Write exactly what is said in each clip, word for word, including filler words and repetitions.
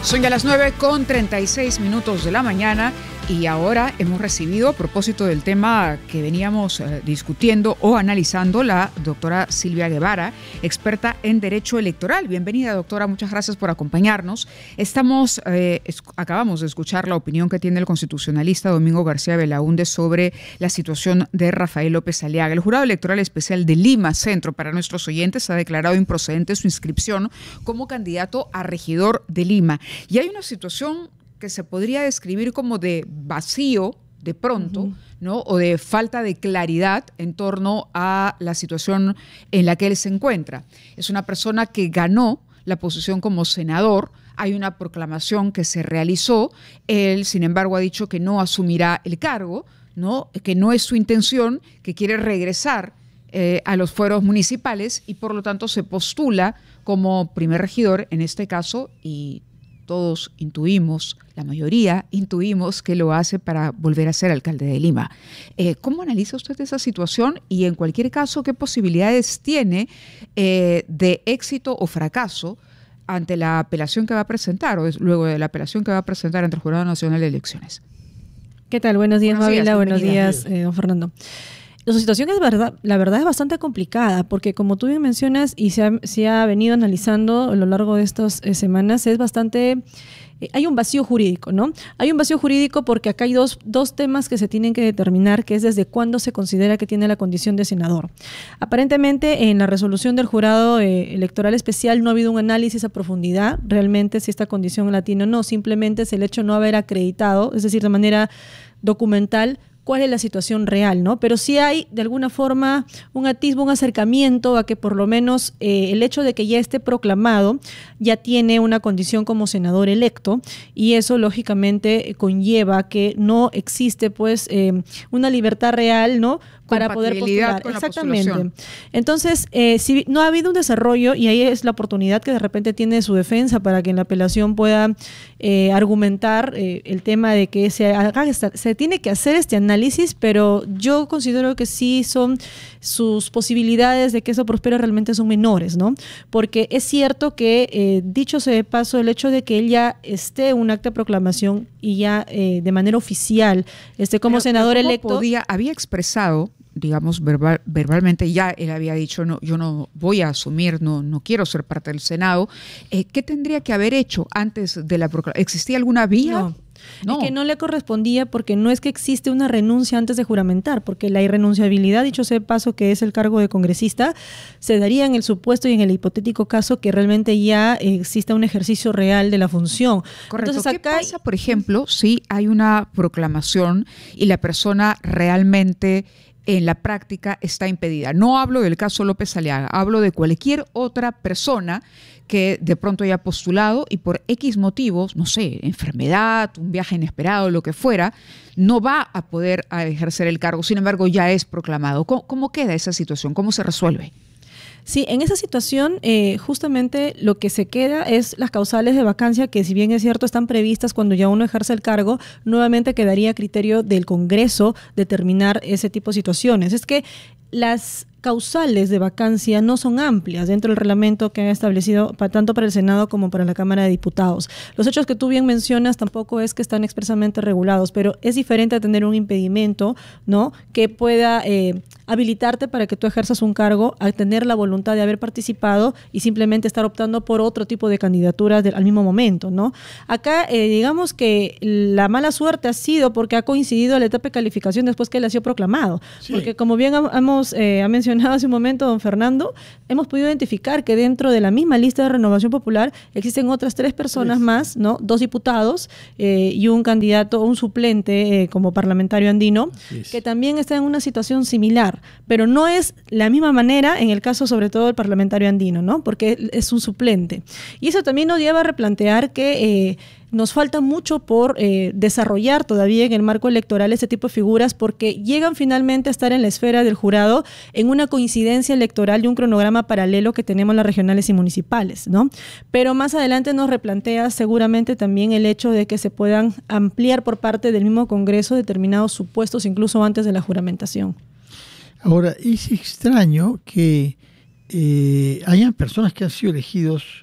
Son ya las nueve con treinta y seis minutos de la mañana y ahora hemos recibido, a propósito del tema que veníamos eh, discutiendo o analizando, la doctora Silvia Guevara, experta en Derecho Electoral. Bienvenida, doctora, muchas gracias por acompañarnos. Estamos, eh, es, acabamos de escuchar la opinión que tiene el constitucionalista Domingo García Belaúnde sobre la situación de Rafael López Aliaga. El Jurado Electoral Especial de Lima Centro, para nuestros oyentes, ha declarado improcedente su inscripción como candidato a regidor de Lima. Y hay una situación que se podría describir como de vacío de pronto, uh-huh. ¿no? O de falta de claridad en torno a la situación en la que él se encuentra. Es una persona que ganó la posición como senador. Hay una proclamación que se realizó. Él, sin embargo, ha dicho que no asumirá el cargo, ¿no? Que no es su intención, que quiere regresar eh, a los fueros municipales y por lo tanto se postula como primer regidor en este caso, y todos intuimos, la mayoría intuimos que lo hace para volver a ser alcalde de Lima. Eh, ¿Cómo analiza usted esa situación y en cualquier caso qué posibilidades tiene eh, de éxito o fracaso ante la apelación que va a presentar o es, luego de la apelación que va a presentar ante el Jurado Nacional de Elecciones? ¿Qué tal? Buenos días, Buenos días Mávila. Buenos días, eh, don Fernando. La situación es verdad, la verdad es bastante complicada porque como tú bien mencionas y se ha, se ha venido analizando a lo largo de estas eh, semanas, es bastante, eh, hay un vacío jurídico, ¿no? Hay un vacío jurídico porque acá hay dos, dos temas que se tienen que determinar, que es desde cuándo se considera que tiene la condición de senador. Aparentemente en la resolución del Jurado eh, Electoral Especial no ha habido un análisis a profundidad realmente si esta condición la tiene o no, simplemente es el hecho de no haber acreditado, es decir, de manera documental, cuál es la situación real, ¿no? Pero sí hay, de alguna forma, un atisbo, un acercamiento a que por lo menos eh, el hecho de que ya esté proclamado ya tiene una condición como senador electo y eso, lógicamente, conlleva que no existe, pues, eh, una libertad real, ¿no?, para poder postular. Con Exactamente. Entonces, eh, si no ha habido un desarrollo, y ahí es la oportunidad que de repente tiene su defensa para que en la apelación pueda eh, argumentar eh, el tema de que se, haga esta, se tiene que hacer este análisis, pero yo considero que sí son sus posibilidades de que eso prospere realmente son menores, ¿no? Porque es cierto que, eh, dicho sea de paso, el hecho de que él ya esté en un acta de proclamación y ya eh, de manera oficial esté como pero, senador pero ¿cómo electo. Podía, había expresado, digamos, verbal, verbalmente ya él había dicho, no, yo no voy a asumir, no, no quiero ser parte del Senado. Eh, ¿Qué tendría que haber hecho antes de la proclamación? ¿Existía alguna vía? No. No. Es que no le correspondía porque no es que existe una renuncia antes de juramentar, porque la irrenunciabilidad, dicho sea de paso, que es el cargo de congresista, se daría en el supuesto y en el hipotético caso que realmente ya exista un ejercicio real de la función. Correcto. Entonces, ¿qué acá pasa, por ejemplo, si hay una proclamación y la persona realmente en la práctica está impedida? No hablo del caso López Aliaga, hablo de cualquier otra persona que de pronto haya postulado y por X motivos, no sé, enfermedad, un viaje inesperado, lo que fuera, no va a poder a ejercer el cargo, sin embargo ya es proclamado. ¿Cómo, cómo queda esa situación? ¿Cómo se resuelve? Sí, en esa situación eh, justamente lo que se queda es las causales de vacancia que, si bien es cierto están previstas cuando ya uno ejerce el cargo, nuevamente quedaría a criterio del Congreso determinar ese tipo de situaciones. Es que las causales de vacancia no son amplias dentro del reglamento que han establecido para, tanto para el Senado como para la Cámara de Diputados. Los hechos que tú bien mencionas tampoco es que están expresamente regulados, pero es diferente a tener un impedimento, ¿no?, que pueda eh, habilitarte para que tú ejerzas un cargo, a tener la voluntad de haber participado y simplemente estar optando por otro tipo de candidaturas de, al mismo momento, ¿no? Acá, eh, digamos que la mala suerte ha sido porque ha coincidido la etapa de calificación después que él ha sido proclamado. Sí. Porque como bien hemos eh, ha mencionado hace un momento don Fernando, hemos podido identificar que dentro de la misma lista de Renovación Popular existen otras tres personas sí. más, ¿no? Dos diputados eh, y un candidato, un suplente eh, como parlamentario andino, que también está en una situación similar, pero no es la misma manera en el caso sobre todo del parlamentario andino, ¿no?, porque es un suplente. Y eso también nos lleva a replantear que eh, nos falta mucho por eh, desarrollar todavía en el marco electoral este tipo de figuras, porque llegan finalmente a estar en la esfera del jurado en una coincidencia electoral y un cronograma paralelo que tenemos las regionales y municipales, ¿no? Pero más adelante nos replantea seguramente también el hecho de que se puedan ampliar por parte del mismo Congreso determinados supuestos incluso antes de la juramentación. Ahora, es extraño que eh, hayan personas que han sido elegidos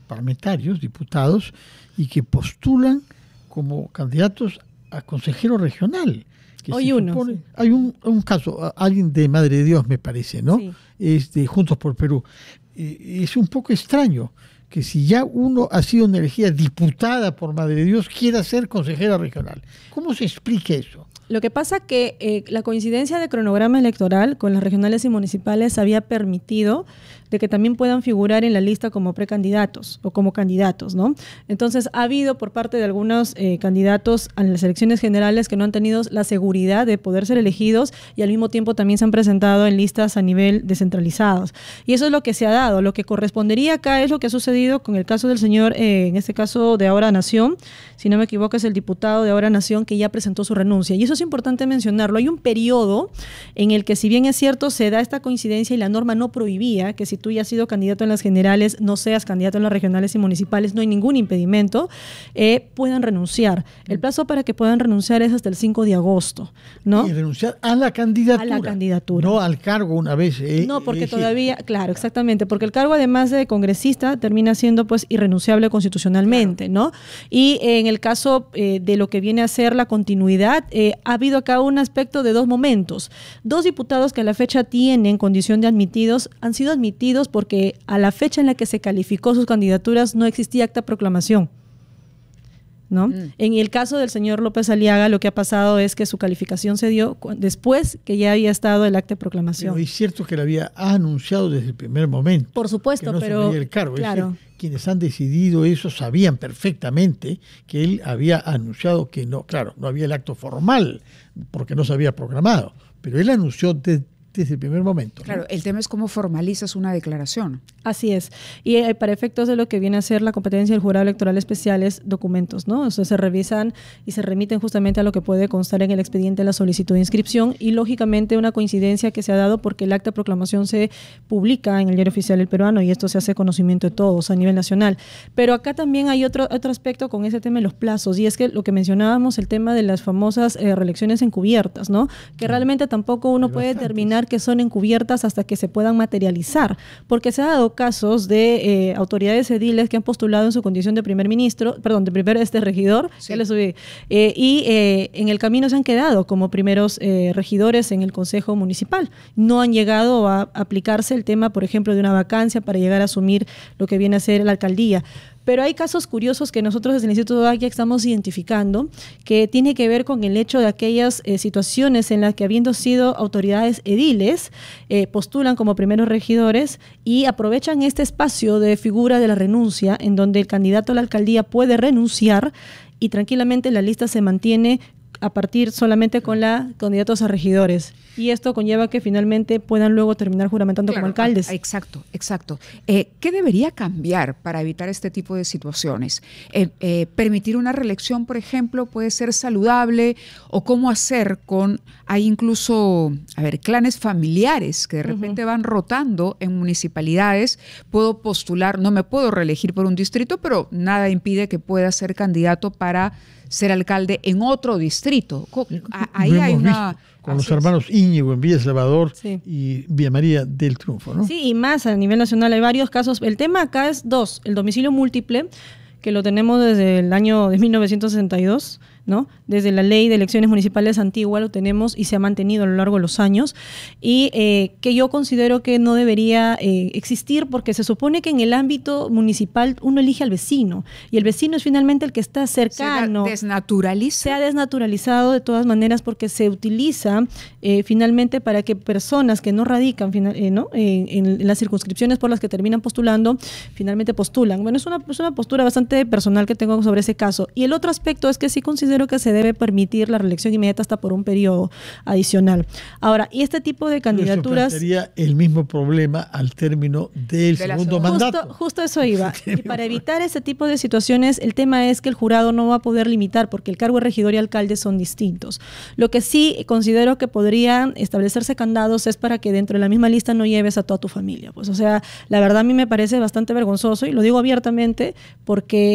parlamentarios, diputados, y que postulan como candidatos a consejero regional. Que Hoy uno. Supone, Sí. Hay un, un caso, alguien de Madre de Dios, me parece, ¿no? Sí. Es de Juntos por Perú. Eh, es un poco extraño que si ya uno ha sido una elegida diputada por Madre de Dios, quiera ser consejera regional. ¿Cómo se explica eso? Lo que pasa que eh, la coincidencia de cronograma electoral con las regionales y municipales había permitido de que también puedan figurar en la lista como precandidatos o como candidatos, ¿no? Entonces, ha habido por parte de algunos eh, candidatos en las elecciones generales que no han tenido la seguridad de poder ser elegidos y al mismo tiempo también se han presentado en listas a nivel descentralizados. Y eso es lo que se ha dado. Lo que correspondería acá es lo que ha sucedido con el caso del señor, eh, en este caso de Ahora Nación, si no me equivoco es el diputado de Ahora Nación que ya presentó su renuncia. Y eso es importante mencionarlo. Hay un periodo en el que, si bien es cierto, se da esta coincidencia y la norma no prohibía que si tú ya has sido candidato en las generales, no seas candidato en las regionales y municipales, no hay ningún impedimento, eh, puedan renunciar. El plazo para que puedan renunciar es hasta el cinco de agosto, ¿no? Y renunciar a la candidatura. A la candidatura. No al cargo una vez. Eh, no, porque elegido. todavía, claro, exactamente, porque el cargo además de congresista termina siendo pues irrenunciable constitucionalmente, claro. ¿no? Y eh, en el caso eh, de lo que viene a ser la continuidad, eh, ha habido acá un aspecto de dos momentos. Dos diputados que a la fecha tienen condición de admitidos han sido admitidos porque a la fecha en la que se calificó sus candidaturas no existía acta de proclamación, ¿no? Mm. En el caso del señor López Aliaga, lo que ha pasado es que su calificación se dio después que ya había estado el acta de proclamación. Pero es cierto que lo había anunciado desde el primer momento. Por supuesto, que no pero el cargo. claro. Es decir, quienes han decidido eso sabían perfectamente que él había anunciado que no, claro, no había el acto formal porque no se había programado, pero él anunció de, desde el primer momento. Claro, ¿no? el tema es cómo formalizas una declaración. Así es. Y eh, para efectos de lo que viene a ser la competencia del jurado electoral especial es documentos, ¿no? O sea, se revisan y se remiten justamente a lo que puede constar en el expediente de la solicitud de inscripción y, lógicamente, una coincidencia que se ha dado porque el acta de proclamación se publica en el Diario Oficial del Peruano y esto se hace conocimiento de todos a nivel nacional. Pero acá también hay otro, otro aspecto con ese tema de los plazos y es que lo que mencionábamos, el tema de las famosas eh, reelecciones encubiertas, ¿no? Que realmente tampoco uno puede determinar que son encubiertas hasta que se puedan materializar, porque se ha dado casos de eh, autoridades ediles que han postulado en su condición de primer ministro, perdón, de primer este regidor, sí. ya le subí, eh, y eh, en el camino se han quedado como primeros eh, regidores en el Consejo Municipal. No han llegado a aplicarse el tema, por ejemplo, de una vacancia para llegar a asumir lo que viene a ser la alcaldía. Pero hay casos curiosos que nosotros desde el Instituto de Aguia estamos identificando que tiene que ver con el hecho de aquellas eh, situaciones en las que, habiendo sido autoridades ediles, eh, postulan como primeros regidores y aprovechan este espacio de figura de la renuncia en donde el candidato a la alcaldía puede renunciar y tranquilamente la lista se mantiene a partir solamente con la candidatos a regidores. Y esto conlleva que finalmente puedan luego terminar juramentando claro, como alcaldes. Exacto, exacto. Eh, ¿Qué debería cambiar para evitar este tipo de situaciones? Eh, eh, ¿Permitir una reelección, por ejemplo, puede ser saludable? ¿O cómo hacer con, hay incluso, a ver, clanes familiares que de repente uh-huh. van rotando en municipalidades? Puedo postular, no me puedo reelegir por un distrito, pero nada impide que pueda ser candidato para ser alcalde en otro distrito. Ahí hay una... Con los hermanos Íñigo en Villa Salvador sí. y Villa María del Triunfo, ¿no? Sí, y más a nivel nacional hay varios casos. El tema acá es dos, el domicilio múltiple, que lo tenemos desde el año de mil novecientos sesenta y dos, ¿no? Desde la ley de elecciones municipales antigua lo tenemos y se ha mantenido a lo largo de los años y eh, que yo considero que no debería eh, existir porque se supone que en el ámbito municipal uno elige al vecino y el vecino es finalmente el que está cercano. Se desnaturaliza. Se ha desnaturalizado de todas maneras porque se utiliza eh, finalmente para que personas que no radican final, eh, ¿no? Eh, en, en las circunscripciones por las que terminan postulando, finalmente postulan. Bueno, es una, es una postura bastante personal que tengo sobre ese caso. Y el otro aspecto es que sí considero que se debe permitir la reelección inmediata hasta por un periodo adicional. Ahora, y este tipo de candidaturas... Eso plantearía el mismo problema al término del de segundo mandato. Justo, justo eso iba. Y para evitar ese tipo de situaciones, el tema es que el jurado no va a poder limitar porque el cargo de regidor y alcalde son distintos. Lo que sí considero que podrían establecerse candados es para que dentro de la misma lista no lleves a toda tu familia. Pues, o sea, la verdad a mí me parece bastante vergonzoso y lo digo abiertamente porque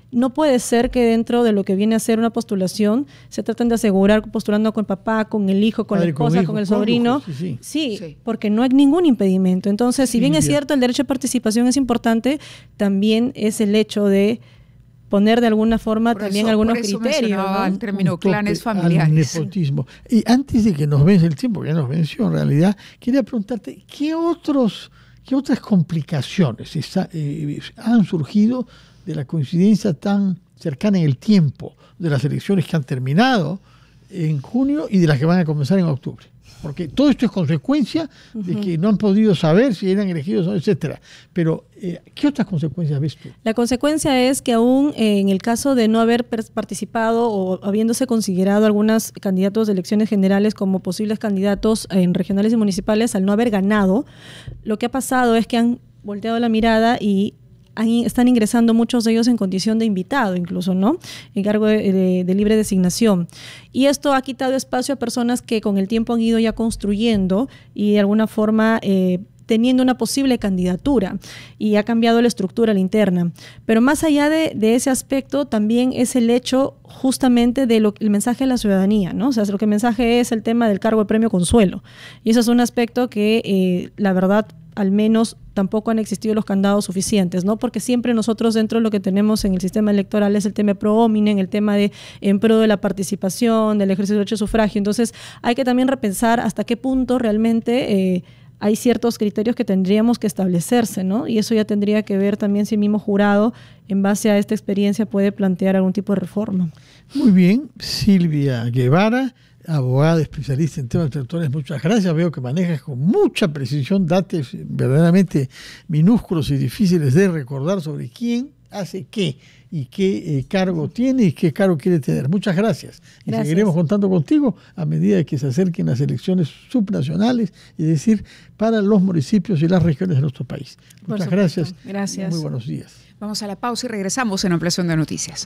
no puede ser que dentro de lo que viene a ser una postulación se traten de asegurar postulando con el papá, con el hijo, con Padre, la esposa, con, hijo, con el sobrino. Sí, sí. Sí, sí, porque no hay ningún impedimento. Entonces, si bien es cierto el derecho de participación es importante, también es el hecho de poner de alguna forma por también eso, algunos por eso criterios. ¿No? El término clanes familiares. Nepotismo. Y antes de que nos vence el tiempo, que ya nos venció en realidad, quería preguntarte, ¿qué otros, qué otras complicaciones está, eh, han surgido de la coincidencia tan cercana en el tiempo de las elecciones que han terminado en junio y de las que van a comenzar en octubre? Porque todo esto es consecuencia uh-huh. de que no han podido saber si eran elegidos o no, etcétera. Pero, eh, ¿qué otras consecuencias ves tú? La consecuencia es que aún eh, en el caso de no haber participado o habiéndose considerado algunos candidatos de elecciones generales como posibles candidatos en regionales y municipales, al no haber ganado, lo que ha pasado es que han volteado la mirada y están ingresando muchos de ellos en condición de invitado, incluso, ¿no? En cargo de, de, de libre designación. Y esto ha quitado espacio a personas que con el tiempo han ido ya construyendo y de alguna forma eh, teniendo una posible candidatura, y ha cambiado la estructura, la interna. Pero más allá de, de ese aspecto, también es el hecho justamente del mensaje de la ciudadanía, ¿no? O sea, lo que el mensaje es el tema del cargo de premio consuelo. Y eso es un aspecto que, eh, la verdad, al menos tampoco han existido los candados suficientes, ¿no? Porque siempre nosotros dentro de lo que tenemos en el sistema electoral es el tema pro hominem, el tema de en pro de la participación, del ejercicio del derecho de sufragio. Entonces hay que también repensar hasta qué punto realmente eh, hay ciertos criterios que tendríamos que establecerse, ¿no? Y eso ya tendría que ver también si el mismo jurado, en base a esta experiencia, puede plantear algún tipo de reforma. Muy bien, Silvia Guevara, abogada especialista en temas electorales, muchas gracias. Veo que manejas con mucha precisión datos verdaderamente minúsculos y difíciles de recordar sobre quién hace qué y qué eh, cargo tiene y qué cargo quiere tener. Muchas gracias. Y gracias. Seguiremos contando contigo a medida que se acerquen las elecciones subnacionales, es decir, para los municipios y las regiones de nuestro país. Por Muchas supuesto. gracias. Gracias. Muy buenos días. Vamos a la pausa y regresamos en Ampliación de Noticias.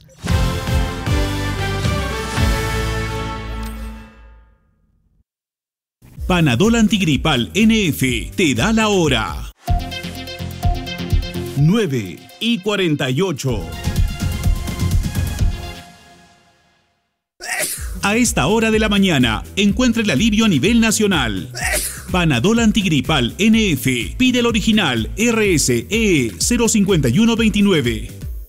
Panadol Antigripal N F te da la hora. nueve y cuarenta y ocho. A esta hora de la mañana, encuentra el alivio a nivel nacional. Panadol Antigripal N F. Pide el original R S E cero cinco uno dos nueve.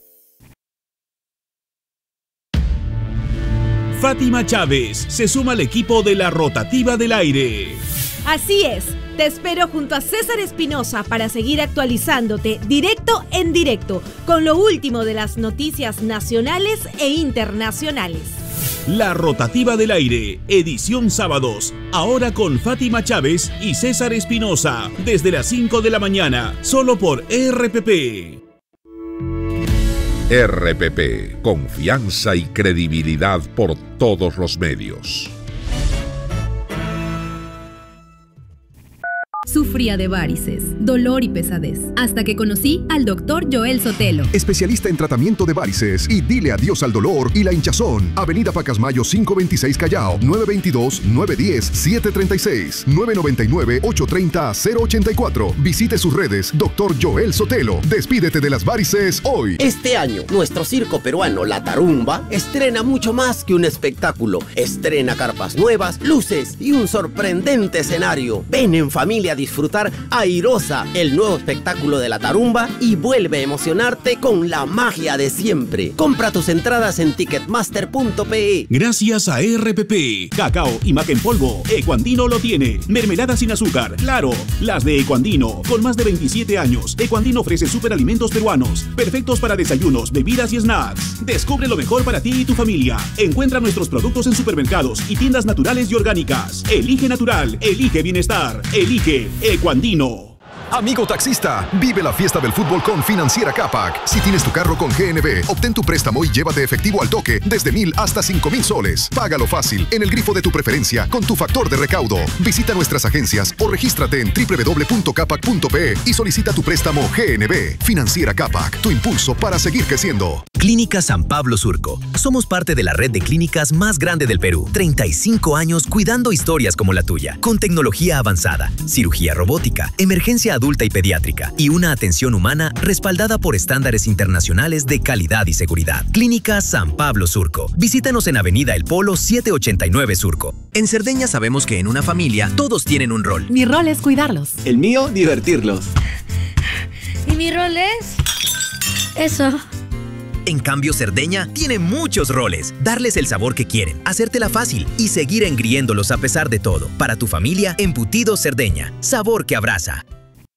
Fátima Chávez se suma al equipo de la Rotativa del Aire. Así es, te espero junto a César Espinosa para seguir actualizándote directo en directo con lo último de las noticias nacionales e internacionales. La Rotativa del Aire, edición sábados, ahora con Fátima Chávez y César Espinosa, desde las cinco de la mañana, solo por R P P. R P P, confianza y credibilidad por todos los medios. Sufría de varices, dolor y pesadez, hasta que conocí al doctor Joel Sotelo. Especialista en tratamiento de varices y dile adiós al dolor y la hinchazón. Avenida Pacasmayo cinco veintiséis Callao, nueve veintidós, nueve diez, siete treinta y seis, nueve noventa y nueve, ocho treinta, cero ochenta y cuatro. Visite sus redes, doctor Joel Sotelo. Despídete de las varices hoy. Este año, nuestro circo peruano La Tarumba estrena mucho más que un espectáculo. Estrena carpas nuevas, luces y un sorprendente escenario. Ven en familia a disfrutar Airosa, el nuevo espectáculo de La Tarumba, y vuelve a emocionarte con la magia de siempre. Compra tus entradas en ticketmaster punto pe. Gracias a R P P. Cacao y maca en polvo, Ecuandino lo tiene. Mermelada sin azúcar, claro, las de Ecuandino. Con más de veintisiete años, Ecuandino ofrece superalimentos peruanos, perfectos para desayunos, bebidas y snacks. Descubre lo mejor para ti y tu familia. Encuentra nuestros productos en supermercados y tiendas naturales y orgánicas. Elige natural, elige bienestar, elige Ecuandino. Amigo taxista, vive la fiesta del fútbol con Financiera Capac. Si tienes tu carro con G N B, obtén tu préstamo y llévate efectivo al toque desde mil hasta cinco mil soles. Págalo fácil en el grifo de tu preferencia con tu factor de recaudo. Visita nuestras agencias o regístrate en doble u doble u doble u punto capac punto pe y solicita tu préstamo G N B. Financiera Capac, tu impulso para seguir creciendo. Clínica San Pablo Surco. Somos parte de la red de clínicas más grande del Perú. treinta y cinco años cuidando historias como la tuya. Con tecnología avanzada, cirugía robótica, emergencia adulta y pediátrica y una atención humana respaldada por estándares internacionales de calidad y seguridad. Clínica San Pablo Surco. Visítanos en Avenida El Polo setecientos ochenta y nueve Surco. En Cerdeña sabemos que en una familia todos tienen un rol. Mi rol es cuidarlos. El mío, divertirlos. ¿Y mi rol es? Eso. En cambio, Cerdeña tiene muchos roles. Darles el sabor que quieren, hacértela fácil y seguir engriéndolos a pesar de todo. Para tu familia, Embutidos Cerdeña. Sabor que abraza.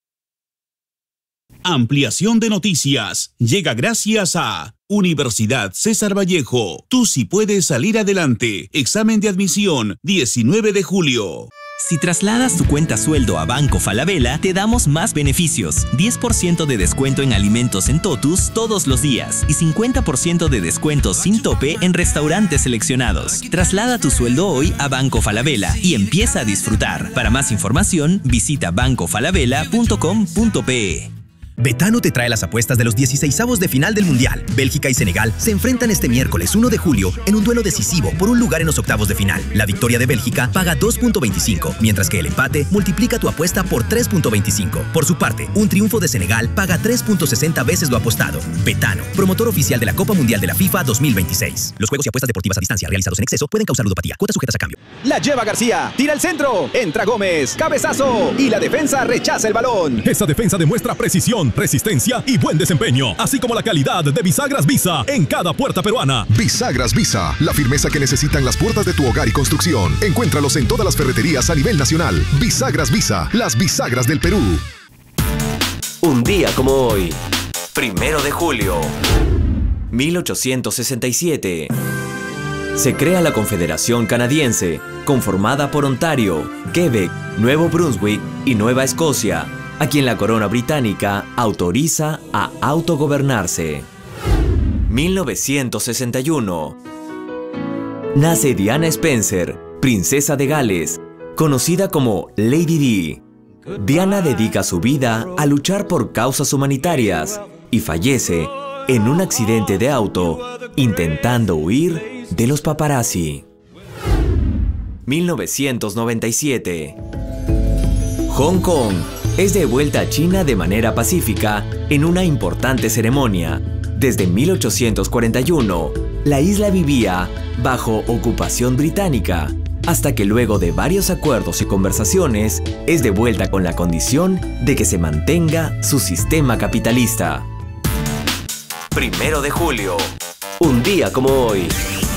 Ampliación de noticias llega gracias a Universidad César Vallejo. Tú sí puedes salir adelante. Examen de admisión, diecinueve de julio. Si trasladas tu cuenta sueldo a Banco Falabella, te damos más beneficios. diez por ciento de descuento en alimentos en Totus todos los días y cincuenta por ciento de descuento sin tope en restaurantes seleccionados. Traslada tu sueldo hoy a Banco Falabella y empieza a disfrutar. Para más información, visita banco falabella punto com punto pe. Betano te trae las apuestas de los dieciseisavos de final del Mundial. Bélgica y Senegal se enfrentan este miércoles uno de julio en un duelo decisivo por un lugar en los octavos de final. La victoria de Bélgica paga dos punto veinticinco, mientras que el empate multiplica tu apuesta por tres punto veinticinco. Por su parte, un triunfo de Senegal paga tres punto sesenta veces lo apostado. Betano, promotor oficial de la Copa Mundial de la FIFA dos mil veintiséis. Los juegos y apuestas deportivas a distancia realizados en exceso pueden causar ludopatía. Cuotas sujetas a cambio. La lleva García, tira el centro, entra Gómez, cabezazo y la defensa rechaza el balón. Esa defensa demuestra precisión, resistencia y buen desempeño, así como la calidad de bisagras Visa en cada puerta peruana. Bisagras Visa, la firmeza que necesitan las puertas de tu hogar y construcción. Encuéntralos en todas las ferreterías a nivel nacional. Bisagras Visa, las bisagras del Perú. Un día como hoy, primero de julio, mil ochocientos sesenta y siete. Se crea la Confederación Canadiense, conformada por Ontario, Quebec, Nuevo Brunswick y Nueva Escocia, a quien la corona británica autoriza a autogobernarse. mil novecientos sesenta y uno. Nace Diana Spencer, princesa de Gales, conocida como Lady Di. Diana dedica su vida a luchar por causas humanitarias y fallece en un accidente de auto intentando huir de los paparazzi. mil novecientos noventa y siete. Hong Kong es de vuelta a China de manera pacífica en una importante ceremonia. Desde mil ochocientos cuarenta y uno, la isla vivía bajo ocupación británica, hasta que luego de varios acuerdos y conversaciones, es de vuelta con la condición de que se mantenga su sistema capitalista. Primero de julio, un día como hoy.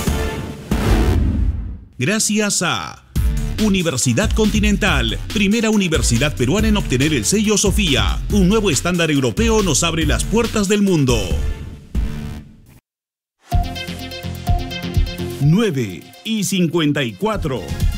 Gracias a Universidad Continental, primera universidad peruana en obtener el sello Sofía. Un nuevo estándar europeo nos abre las puertas del mundo. nueve y cincuenta y cuatro.